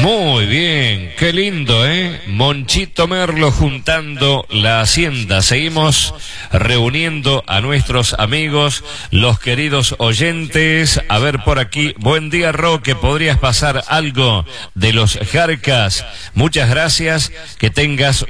Muy bien, qué lindo, ¿eh? Monchito Merlo juntando la hacienda. Seguimos reuniendo a nuestros amigos, los queridos oyentes. A ver por aquí, buen día Roque, ¿podrías pasar algo de los Jarcas? Muchas gracias, que tengas